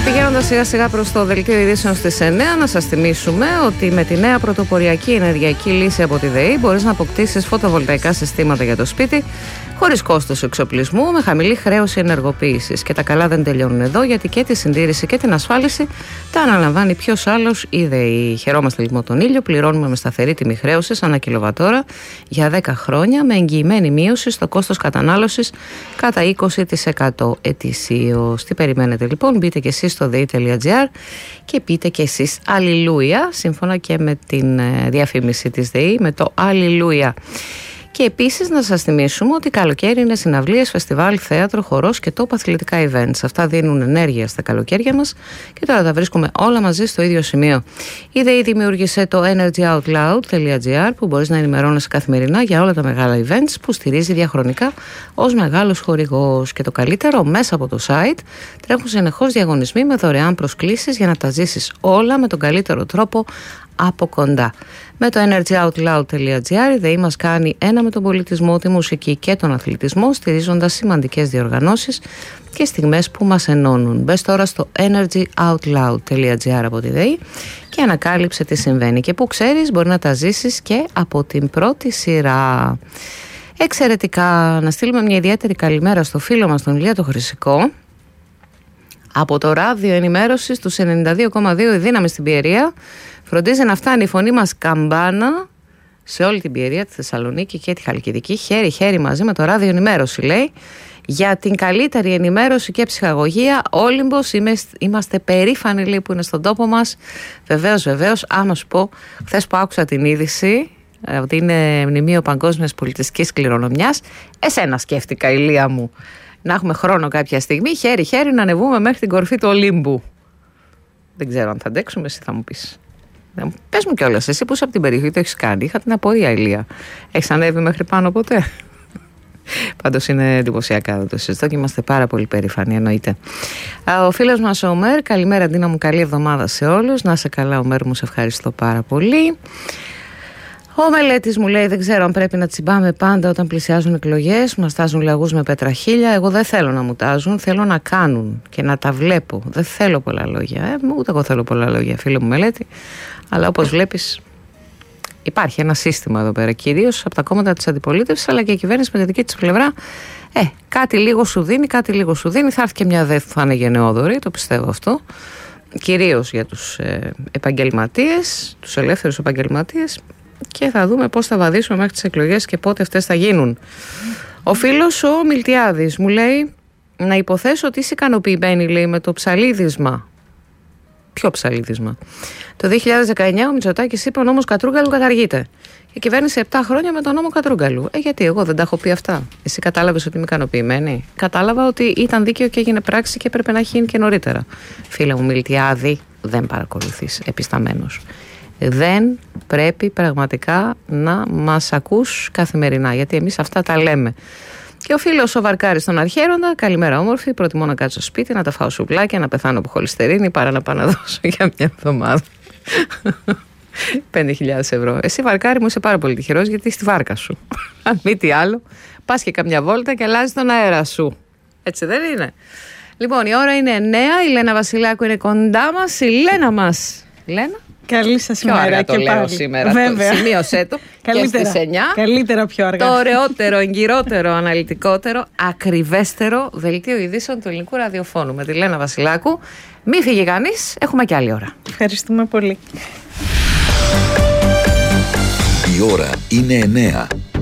Πηγαίνοντας σιγά σιγά προς το δελτίο ειδήσεων στις 9, να σας θυμίσουμε ότι με τη νέα πρωτοποριακή ενεργειακή λύση από τη ΔΕΗ μπορείς να αποκτήσεις φωτοβολταϊκά συστήματα για το σπίτι χωρίς κόστος εξοπλισμού, με χαμηλή χρέωση ενεργοποίησης. Και τα καλά δεν τελειώνουν εδώ, γιατί και τη συντήρηση και την ασφάλιση τα αναλαμβάνει ποιος άλλος? Η ΔΕΗ. Χαιρόμαστε λοιπόν τον ήλιο, πληρώνουμε με σταθερή τιμή χρέωσης ανά κιλοβατόρα για 10 χρόνια, με εγγυημένη μείωση στο κόστος κατανάλωσης κατά 20% ετησίως. Τι περιμένετε λοιπόν? Μπείτε και εσείς στο dei.gr και πείτε και εσείς αλληλούια, σύμφωνα και με την διαφήμιση της ΔΕΗ, με το αλληλούια. Και επίσης να σας θυμίσουμε ότι καλοκαίρι είναι συναυλίες, φεστιβάλ, θέατρο, χορός και top αθλητικά events. Αυτά δίνουν ενέργεια στα καλοκαίρια μας και τώρα τα βρίσκουμε όλα μαζί στο ίδιο σημείο. Η ΔΕΗ δημιούργησε το energyoutloud.gr, που μπορείς να ενημερώνεσαι καθημερινά για όλα τα μεγάλα events που στηρίζει διαχρονικά ως μεγάλος χορηγός. Και το καλύτερο, μέσα από το site τρέχουν συνεχώς διαγωνισμοί με δωρεάν προσκλήσεις για να τα ζήσεις όλα με τον καλύτερο τρόπο από κοντά. Με το energyoutloud.gr η ΔΕΗ μας κάνει ένα με τον πολιτισμό, τη μουσική και τον αθλητισμό, στηρίζοντας σημαντικές διοργανώσεις και στιγμές που μας ενώνουν. Μπες τώρα στο energyoutloud.gr από τη ΔΕΗ και ανακάλυψε τι συμβαίνει. Και που ξέρεις, μπορεί να τα ζήσεις και από την πρώτη σειρά. Εξαιρετικά. Να στείλουμε μια ιδιαίτερη καλημέρα στο φίλο μας τον Ηλία το Χρυσικό από το ράδιο ενημέρωσης του 92,2 η δύναμη στην Πιερία. Φροντίζει να φτάνει η φωνή μας καμπάνα σε όλη την Πιερία, τη Θεσσαλονίκη και τη Χαλκιδική, χέρι-χέρι μαζί με το ράδιο ενημέρωση, λέει, για την καλύτερη ενημέρωση και ψυχαγωγία. Όλυμπος, είμαστε περήφανοι, λέει, που είναι στον τόπο μας. Βεβαίως, άμα σου πω, χθες που άκουσα την είδηση ότι είναι μνημείο παγκόσμιας πολιτιστικής κληρονομιάς, εσένα σκέφτηκα, Ηλία μου, να έχουμε χρόνο κάποια στιγμή, χέρι-χέρι, να ανεβούμε μέχρι την κορφή του Ολύμπου. Δεν ξέρω αν θα αντέξουμε, εσύ θα μου πεις. Πες μου κιόλας, εσύ που είσαι από την περιοχή το έχεις κάνει? Είχα την απορία, Ηλία. Έχεις ανέβει μέχρι πάνω ποτέ? Πάντως είναι εντυπωσιακά, δεν το συζητώ και είμαστε πάρα πολύ περήφανοι, εννοείται. Ο φίλος μας ο Ομέρ, καλημέρα Ντίνα μου, καλή εβδομάδα σε όλους. Να είσαι καλά Ομέρ μου, σε ευχαριστώ πάρα πολύ. Ο Μελέτης μου λέει: δεν ξέρω αν πρέπει να τσιμπάμε πάντα όταν πλησιάζουν εκλογές. Μας τάζουν λαγούς με πετραχίλια. Εγώ δεν θέλω να μου τάζουν. Θέλω να κάνουν και να τα βλέπω. Δεν θέλω πολλά λόγια. Ούτε εγώ θέλω πολλά λόγια, φίλε μου Μελέτη. Αλλά όπως βλέπεις, υπάρχει ένα σύστημα εδώ πέρα. Κυρίως από τα κόμματα της αντιπολίτευσης, αλλά και η κυβέρνηση με τη δική της πλευρά. Κάτι λίγο σου δίνει, κάτι λίγο σου δίνει. Θα έρθει και μια δε που θα είναι γενναιόδορη, το πιστεύω αυτό. Κυρίως για τους επαγγελματίες, τους ελεύθερους επαγγελματίες. Και θα δούμε πώς θα βαδίσουμε μέχρι τις εκλογές και πότε αυτές θα γίνουν. Ο φίλος ο Μιλτιάδης μου λέει: να υποθέσω ότι είσαι ικανοποιημένη, λέει, με το ψαλίδισμα. Ποιο ψαλίδισμα? Το 2019 ο Μητσοτάκης είπε: ο νόμος Κατρούγκαλου καταργείται. Η κυβέρνηση 7 χρόνια με τον νόμο Κατρούγκαλου. Γιατί εγώ δεν τα έχω πει αυτά? Εσύ κατάλαβες ότι είμαι ικανοποιημένη? Κατάλαβα ότι ήταν δίκαιο και έγινε πράξη και έπρεπε να έχει γίνει και νωρίτερα. Φίλε μου Μιλτιάδη, δεν παρακολουθείς επισταμένος. Δεν πρέπει πραγματικά να μας ακούς καθημερινά, γιατί εμείς αυτά τα λέμε. Και ο φίλος ο Βαρκάρης στον Αρχαίροντα: καλημέρα όμορφη, προτιμώ να κάτσω στο σπίτι, να τα φάω σουβλάκια, να πεθάνω από χολυστερίνη, παρά να πάω να δώσω για μια εβδομάδα 5.000 ευρώ. Εσύ Βαρκάρη μου είσαι πάρα πολύ τυχερός, γιατί στη βάρκα σου. Αν μη τι άλλο, πας και καμιά βόλτα και αλλάζει τον αέρα σου. Έτσι δεν είναι? Λοιπόν, η ώρα είναι 9, η Λένα Βασιλάκου είναι κοντά μας. Η Λένα μας. Λένα. Καλή σας ημέρα και λέω πάλι. Σήμερα. Βέβαια. Σημείωσέ το. Καλύτερα, και στις 9. Καλύτερα πιο αργά. Το ωραιότερο, εγκυρότερο, αναλυτικότερο, ακριβέστερο δελτίο ειδήσεων του ελληνικού ραδιοφώνου με τη Λένα Βασιλάκου. Μη φύγει κανείς, έχουμε και άλλη ώρα. Ευχαριστούμε πολύ. Η ώρα είναι 9.